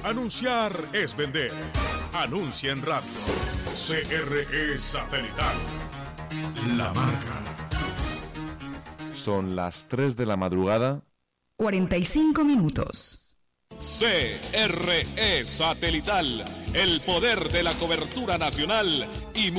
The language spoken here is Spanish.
Anunciar es vender. Anuncia en radio. CRE Satelital. La marca. Son las 3 de la madrugada. 45 minutos. CRE Satelital. El poder de la cobertura nacional y